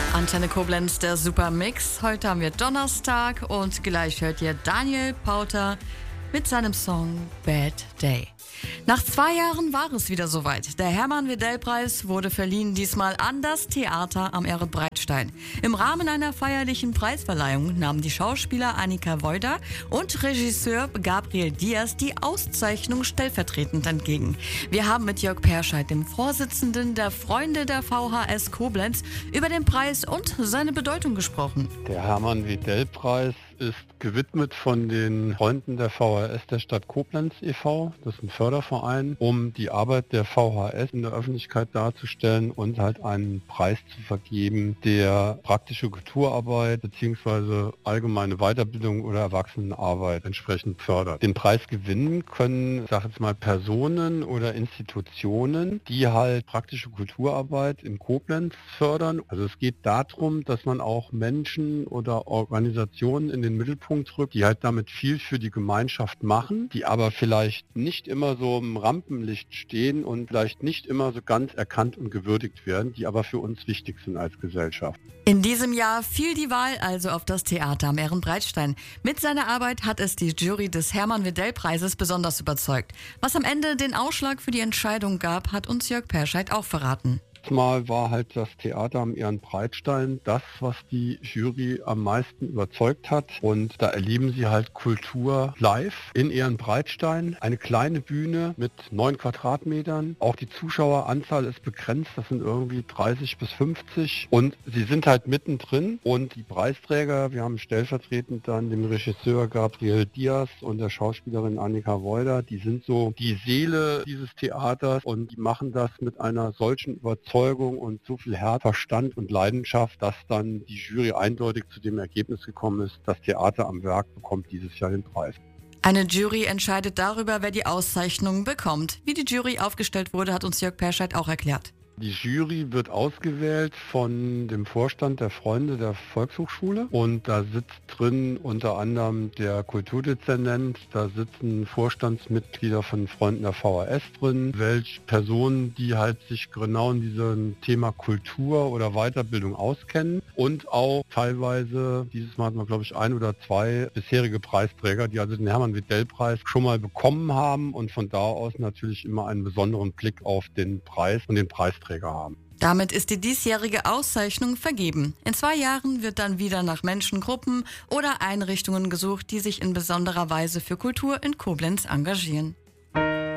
Antenne Koblenz, der Supermix. Heute haben wir Donnerstag und gleich hört ihr Daniel Pauter mit seinem Song Bad Day. Nach 2 Jahren war es wieder soweit. Der Hermann-Wedell-Preis wurde verliehen, diesmal an das Theater am Ehrenbreitstein. Im Rahmen einer feierlichen Preisverleihung nahmen die Schauspieler Annika Woida und Regisseur Gabriel Diaz die Auszeichnung stellvertretend entgegen. Wir haben mit Jörg Perscheid, dem Vorsitzenden der Freunde der VHS Koblenz, über den Preis und seine Bedeutung gesprochen. Der Hermann-Wedell-Preis ist gewidmet von den Freunden der VHS der Stadt Koblenz e.V., das ist ein Förderverein, um die Arbeit der VHS in der Öffentlichkeit darzustellen und halt einen Preis zu vergeben, der praktische Kulturarbeit bzw. allgemeine Weiterbildung oder Erwachsenenarbeit entsprechend fördert. Den Preis gewinnen können, ich sage jetzt mal, Personen oder Institutionen, die halt praktische Kulturarbeit in Koblenz fördern. Also es geht darum, dass man auch Menschen oder Organisationen in den Mittelpunkt rückt, die halt damit viel für die Gemeinschaft machen, die aber vielleicht nicht immer so im Rampenlicht stehen und vielleicht nicht immer so ganz erkannt und gewürdigt werden, die aber für uns wichtig sind als Gesellschaft. In diesem Jahr fiel die Wahl also auf das Theater am Ehrenbreitstein. Mit seiner Arbeit hat es die Jury des Hermann-Wedell-Preises besonders überzeugt. Was am Ende den Ausschlag für die Entscheidung gab, hat uns Jörg Perscheid auch verraten. Mal war halt das Theater am Ehrenbreitstein das, was die Jury am meisten überzeugt hat. Und da erleben sie halt Kultur live in Ehrenbreitstein. Eine kleine Bühne mit 9 Quadratmetern. Auch die Zuschaueranzahl ist begrenzt. Das sind irgendwie 30 bis 50. Und sie sind halt mittendrin. Und die Preisträger, wir haben stellvertretend dann den Regisseur Gabriel Diaz und der Schauspielerin Annika Woida, die sind so die Seele dieses Theaters und die machen das mit einer solchen Überzeugung und so viel Herz, Verstand und Leidenschaft, dass dann die Jury eindeutig zu dem Ergebnis gekommen ist, das Theater am Werk bekommt dieses Jahr den Preis. Eine Jury entscheidet darüber, wer die Auszeichnung bekommt. Wie die Jury aufgestellt wurde, hat uns Jörg Perscheid auch erklärt. Die Jury wird ausgewählt von dem Vorstand der Freunde der Volkshochschule und da sitzt drin unter anderem der Kulturdezernent, da sitzen Vorstandsmitglieder von Freunden der VHS drin, welche Personen, die halt sich genau in diesem Thema Kultur oder Weiterbildung auskennen und auch teilweise, dieses Mal hatten wir glaube ich 1 oder 2 bisherige Preisträger, die also den Hermann-Wedell-Preis schon mal bekommen haben und von da aus natürlich immer einen besonderen Blick auf den Preis und den Preisträger haben. Damit ist die diesjährige Auszeichnung vergeben. In 2 Jahren wird dann wieder nach Menschengruppen oder Einrichtungen gesucht, die sich in besonderer Weise für Kultur in Koblenz engagieren.